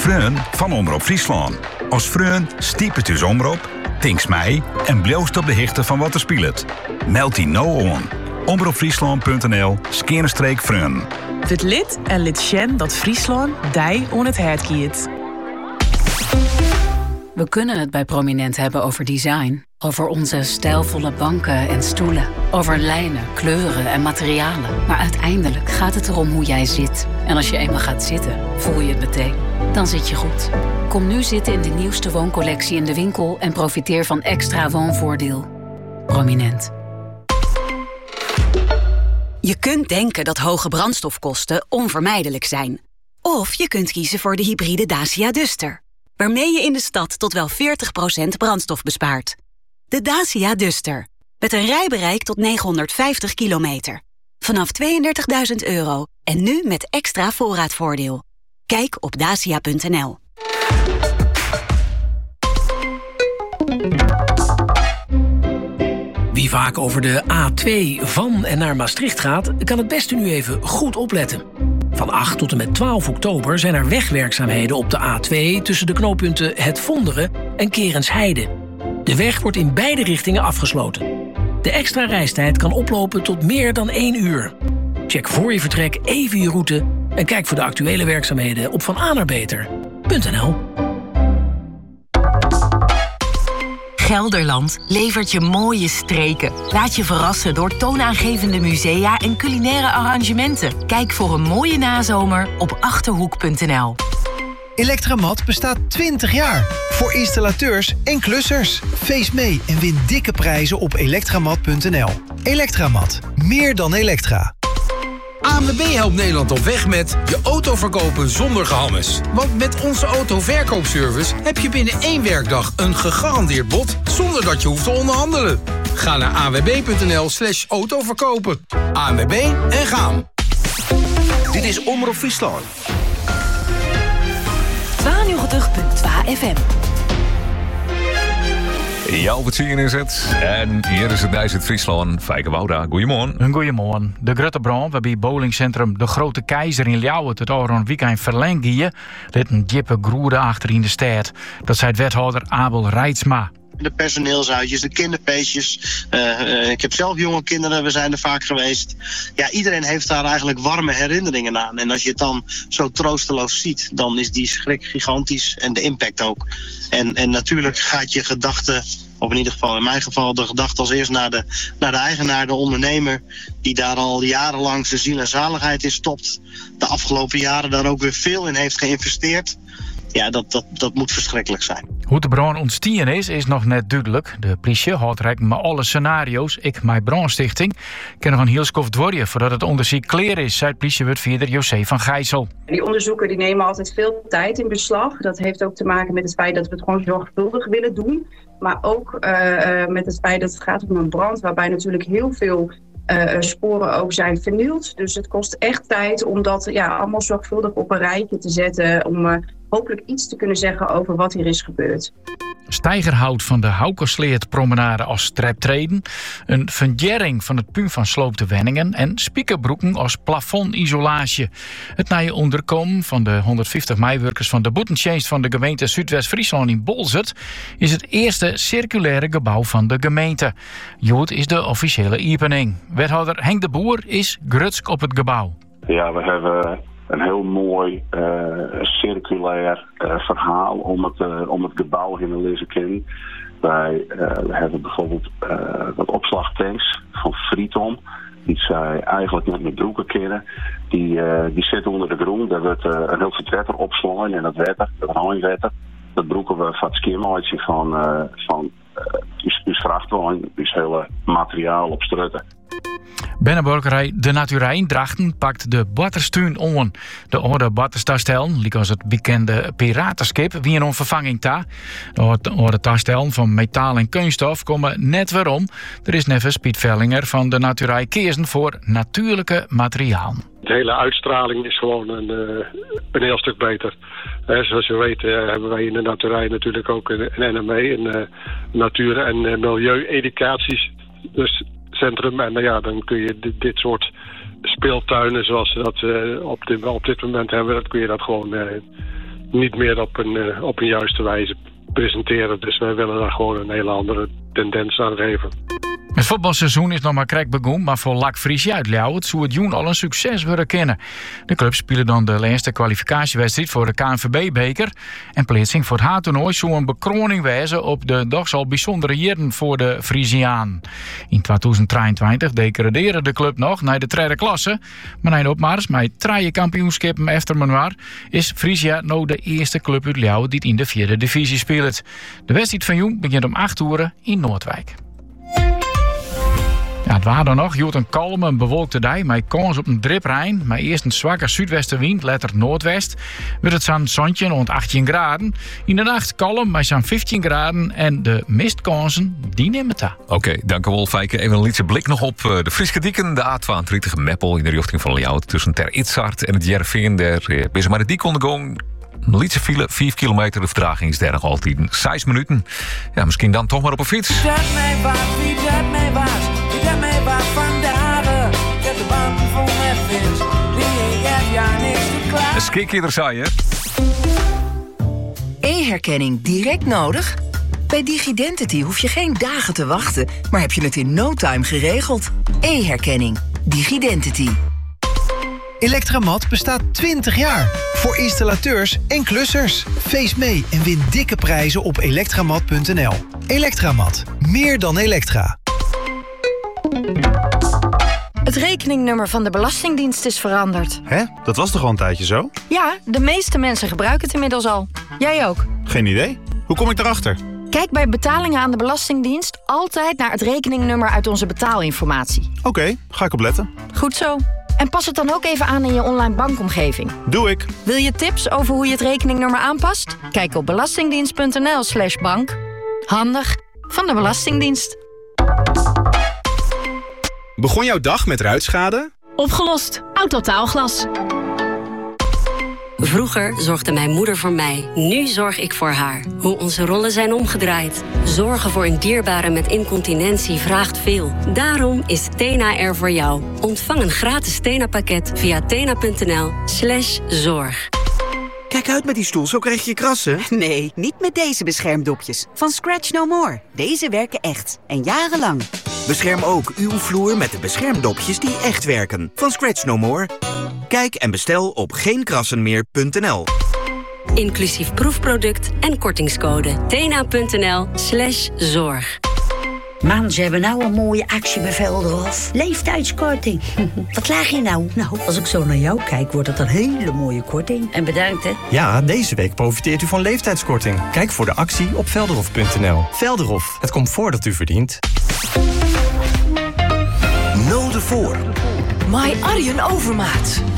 Freun van Omroep Friesland. Als Freun stiep het dus omroep, tinks mij en bloost op de hichte van wat er speelt. Meld die nou aan. omroepfriesland.nl/Freun. Het lid en lid Sjen dat Friesland dij on het hert kiet. We kunnen het bij Prominent hebben over design. Over onze stijlvolle banken en stoelen. Over lijnen, kleuren en materialen. Maar uiteindelijk gaat het erom hoe jij zit. En als je eenmaal gaat zitten, voel je het meteen. Dan zit je goed. Kom nu zitten in de nieuwste wooncollectie in de winkel... en profiteer van extra woonvoordeel. Prominent. Je kunt denken dat hoge brandstofkosten onvermijdelijk zijn. Of je kunt kiezen voor de hybride Dacia Duster, waarmee je in de stad tot wel 40% brandstof bespaart. De Dacia Duster, met een rijbereik tot 950 kilometer. Vanaf €32.000 en nu met extra voorraadvoordeel. Kijk op dacia.nl. Wie vaak over de A2 van en naar Maastricht gaat, kan het beste nu even goed opletten. Van 8 tot en met 12 oktober zijn er wegwerkzaamheden op de A2... tussen de knooppunten Het Vonderen en Kerensheide. De weg wordt in beide richtingen afgesloten. De extra reistijd kan oplopen tot meer dan 1 uur. Check voor je vertrek even je route... en kijk voor de actuele werkzaamheden op vananerbeter.nl. Gelderland levert je mooie streken. Laat je verrassen door toonaangevende musea en culinaire arrangementen. Kijk voor een mooie nazomer op Achterhoek.nl. Electramat bestaat 20 jaar. Voor installateurs en klussers. Feest mee en win dikke prijzen op elektramat.nl. Elektramat. Meer dan elektra. ANWB helpt Nederland op weg met je auto verkopen zonder gehammes. Want met onze autoverkoopservice heb je binnen 1 werkdag een gegarandeerd bod zonder dat je hoeft te onderhandelen. Ga naar anwb.nl/autoverkopen. ANWB en gaan. Dit is Omroep Friesland. 92.2 FM. Ja, op het zien is het. En hier is het Duizend Friesland. Fijke Wouda, goeiemorgen. Goeiemorgen. De grote brand waarbij bowlingcentrum De Grote Keizer in Ljouwert het al een weekend verlengde, liet een diepe groede achter in de stad. Dat zei het wethouder Abel Reitsma. De personeelsuitjes, de kinderfeestjes. Ik heb zelf jonge kinderen, we zijn er vaak geweest. Ja, iedereen heeft daar eigenlijk warme herinneringen aan. En als je het dan zo troosteloos ziet, dan is die schrik gigantisch en de impact ook. En natuurlijk gaat je gedachte, of in ieder geval in mijn geval de gedachte als eerst naar de eigenaar, de ondernemer, die daar al jarenlang zijn ziel en zaligheid in stopt. De afgelopen jaren daar ook weer veel in heeft geïnvesteerd. Ja, dat moet verschrikkelijk zijn. Hoe de brand ontstien is nog net duidelijk. De politie houdt rekening met alle scenario's. Ik, mijn brandstichting, kan nog een heel skof dwarje voordat het onderzoek klaar is, zei politiewoordvoerder José van Gijssel. Die onderzoeken die nemen altijd veel tijd in beslag. Dat heeft ook te maken met het feit dat we het gewoon zorgvuldig willen doen. Maar ook met het feit dat het gaat om een brand waarbij natuurlijk heel veel sporen ook zijn vernield. Dus het kost echt tijd om dat allemaal zorgvuldig op een rijtje te zetten. Om hopelijk iets te kunnen zeggen over wat hier is gebeurd. Steigerhout van de Haukersleert-promenade als streptreden. Een fundering van het puin van sloopte wenningen. En spiekerbroeken als plafondsolatie. Het nieuwe onderkomen van de 150 meiwerkers van de boetendienst van de gemeente Zuidwest-Friesland in Bolzert is het eerste circulaire gebouw van de gemeente. Jood is de officiële opening. Wethouder Henk de Boer is grutsk op het gebouw. Ja, we hebben een heel mooi circulair verhaal om het gebouw in te lezen kennen. We hebben bijvoorbeeld wat opslagtanks van Friton. Die zij eigenlijk net met broeken keren. Die zitten onder de grond. Daar wordt een heel veel wetter opslaan en dat rijnwetter. Dat broeken we van het skimmaatje van uw vrachtwagen, dus hele materiaal op strutten. Binnenburgerij De Naturij in Drachten pakt de Batterstuin on. De oude Batterstastel, liek als het bekende piratenskip, wie een vervanging ta. De oude tastel van metaal en kunststof komen net weer om. Er is Neves Piet Vellinger van De Naturij kiezen voor natuurlijke materiaal. De hele uitstraling is gewoon een heel stuk beter. Zoals je weet hebben wij in De Naturij natuurlijk ook een NME, een natuur- en milieu-educaties. Dus centrum. En dan kun je dit soort speeltuinen zoals we dat op dit moment hebben, dan kun je dat gewoon niet meer op een juiste wijze presenteren. Dus wij willen daar gewoon een hele andere tendens aan geven. Het voetbalseizoen is nog maar krek begonnen, maar voor LAC Friesia uit Ljouwert zou het joen al een succes worden kennen. De clubs spelen dan de laatste kwalificatiewedstrijd voor de KNVB-beker. En plaatsing voor het haartoernooi zou een bekroning wezen op de toch al bijzondere jaren voor de Frisiaan. In 2023 degradeerde de club nog naar de tweede klasse. Maar na de opmars met 3 kampioenschappen efter menoir is Frisia nou de eerste club uit Ljouwert die in de 4e divisie speelt. De wedstrijd van joen begint om 8 uur in Noordwijk. Ja, het waar dan nog. Joet een kalme en bewolkte dag met kans op een driprijn. Maar eerst een zwakke zuidwestenwind, letter noordwest. Wordt het zo'n zonnetje rond 18 graden. In de nacht kalm met zo'n 15 graden. En de mistkansen, die nemen het. Oké, dank u wel, Fijke. Even een lietse blik nog op de Frieske Dieken. De A32 Meppel in de richting van Ljouwert. Tussen Ter Itzart en het Jerveen. Daar is maar de diek ondergang. Een lietse file, 5 kilometer. De vertraging is daar nog altijd 6 minuten. Ja, misschien dan toch maar op een fiets. Een skikkie zei je. E-herkenning direct nodig? Bij Digidentity hoef je geen dagen te wachten, maar heb je het in no time geregeld. E-herkenning. Digidentity. Elektramat bestaat 20 jaar. Voor installateurs en klussers. Feest mee en win dikke prijzen op elektramat.nl. Elektramat. Meer dan elektra. Het rekeningnummer van de Belastingdienst is veranderd. Hè? Dat was toch al een tijdje zo? Ja, de meeste mensen gebruiken het inmiddels al. Jij ook. Geen idee. Hoe kom ik daarachter? Kijk bij betalingen aan de Belastingdienst altijd naar het rekeningnummer uit onze betaalinformatie. Oké, ga ik opletten. Goed zo. En pas het dan ook even aan in je online bankomgeving. Doe ik. Wil je tips over hoe je het rekeningnummer aanpast? Kijk op belastingdienst.nl/bank. Handig van de Belastingdienst. Begon jouw dag met ruitschade? Opgelost. Autotaalglas. Vroeger zorgde mijn moeder voor mij. Nu zorg ik voor haar. Hoe onze rollen zijn omgedraaid. Zorgen voor een dierbare met incontinentie vraagt veel. Daarom is Tena er voor jou. Ontvang een gratis Tena-pakket via tena.nl/zorg. Kijk uit met die stoel, zo krijg je krassen. Nee, niet met deze beschermdopjes. Van Scratch No More. Deze werken echt. En jarenlang. Bescherm ook uw vloer met de beschermdopjes die echt werken. Van Scratch No More. Kijk en bestel op geenkrassenmeer.nl. Inclusief proefproduct en kortingscode. tena.nl/zorg. Man, ze hebben nou een mooie actie bij Velderhof. Leeftijdskorting. Wat laag je nou? Nou, als ik zo naar jou kijk, wordt het een hele mooie korting. En bedankt, hè. Ja, deze week profiteert u van leeftijdskorting. Kijk voor de actie op velderhof.nl. Velderhof, het comfort dat u verdient. Node voor. My Arjen Overmaat.